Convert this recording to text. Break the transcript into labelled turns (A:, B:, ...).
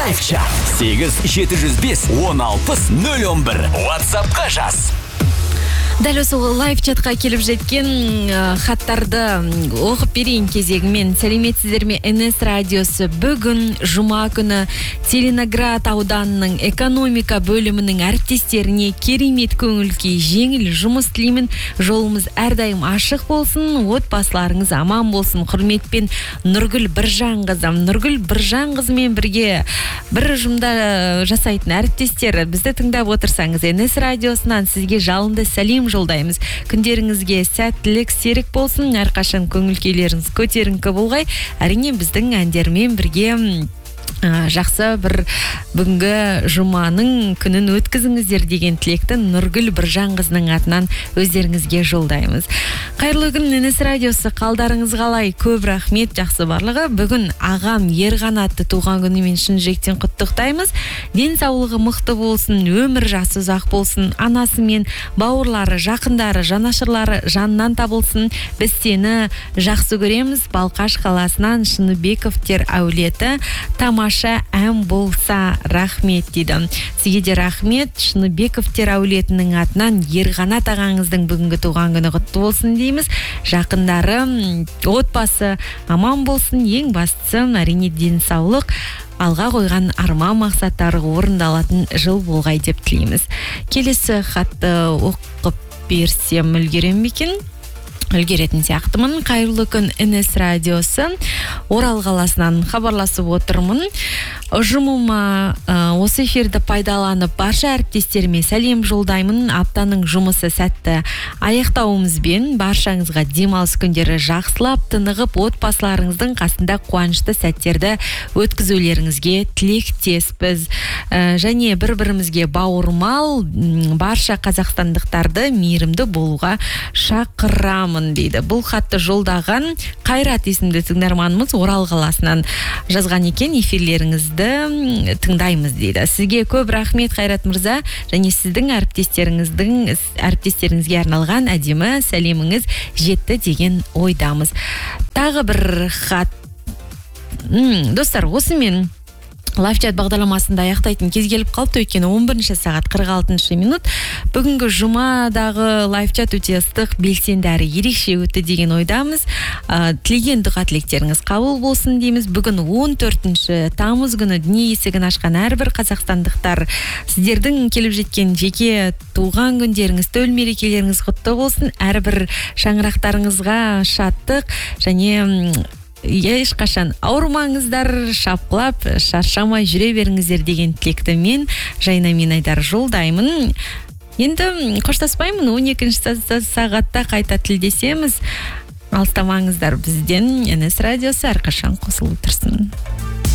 A: Лайфчат 8-705-10-11 WhatsApp-қа жаз.
B: Дәл осы лайфчатқа келіп жеткен хаттарды оқып берейін кезегімен. Сәлеметсіздер ме? НС радиосы бүгін жұма күні Целиноград ауданының экономика бөлімінің әріптестеріне керемет көңіл-күй, жеңіл жұмыс тілеймін. Жолымыз әрдайым ашық болсын, отбасыларыңыз аман болсын. Құрметпен Нұргүл Біржанқызы. Нұргүл Біржанқызымен бірге бір ұжымда жасайтын әріптестер, бізді тыңдап отырсаңыз, НС радиосынан сізге жалынды сәлем жолдаймыз. Күндеріңізге сәттілік, серік болсын. Әрқашан көңіл-күйлеріңіз көтеріңкі болғай. Әрине біздің әндермен бірге жақсы бір бүгінгі жұманың күнін өткізіңіздер деген тілекті Нұргүл Біржанқызының атынан өздеріңізге жолдаймыз. Қайырлы күн, НС радиосы, қалдарыңыз қалай? Көп рахмет, жақсы барлығы. Бүгін ағам Ерғанатты туған күнімен шын жүректен құттықтаймыз. Денсаулығы мықты болсын, өмір жасы ұзақ болсын, анасы мен бауырлары, жақындары, жанашырлары жанынан табылсын. Біз сені жақсы көреміз. Балқаш қаласынан Шыныбековтер әулеті тамаша ән болса рахмет дейді. Сізге де рахмет. Шыныбековтер әулетінің атынан Ерғанат ағаңыздың бүгінгі туған күні құтты болсын дейміз. Жақындары, отбасы аман болсын. Ең бастысы әрине денсаулық, алға қойған арман мақсаттары орындалатын жыл болғай деп тілейміз. Келесі хатты оқып берсем үлгерем екен? Үлгеретін сияқтымын. Қайырлы күн, НС радиосы, Орал қаласынан хабарласып отырмын. Ұжымыма осы эфирді пайдаланып барша әріптестеріме сәлем жолдаймын. Аптаның жұмысы сәтті аяқтауымызбен баршаңызға демалыс күндері жақсылап, тынығып, отбасыларыңыздың қасында қуанышты сәттерді өткізулеріңізге тілектеспіз. Және бір-бірімізге бауырмал барша қазақстандықтарды мейірімді болуға шақырамын дейді. Бұл хатты жолдаған Қайрат есімді тыңдарманымыз Орал қаласынан жазған екен. Эфирлеріңізді тыңдаймыз дейді. Сізге көп рахмет, Қайрат мырза, және сіздің әріптестеріңізге арналған әдемі сәлеміңіз жетті деген ойдамыз. Тағы бір хат. Достар, осымен лайфчат бағдарламасында аяқтайтын кез келіп қалды, өйткені 11 сағат 46 минут. Бүгінгі жұмадағы лайфчат өте ыстық, белсенді әрі ерекше өтті деген ойдамыз. Тілеген дұға тілектеріңіз қабыл болсын дейміз. Бүгін 14 тамыз күні дүние есігін ашқан әрбір қазақстандықтар, сіздердің келіп жеткен жеке туған күндеріңіз, төл мерекелеріңіз құтты болсын. Әрбір шаңырақтарыңызға шаттық және ешқашан ауырмаңыздар, шапқылап, шаршамай жүре беріңіздер деген тілекті мен Жайнамин Айдар жолдаймын. Енді қоштаспаймын, 12 сағатта қайта тілдесеміз. Алыстамаңыздар, бізден НС радиосы әрқашан қосылып тұрсын.